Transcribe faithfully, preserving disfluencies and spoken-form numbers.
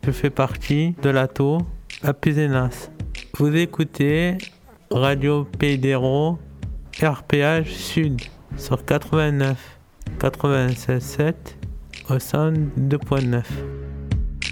Je fais partie de l'Ato à Puzenas. Vous écoutez Radio Pays d'Hérault, R P H Sud sur quatre-vingt-neuf, quatre-vingt-seize virgule sept au cent deux point neuf.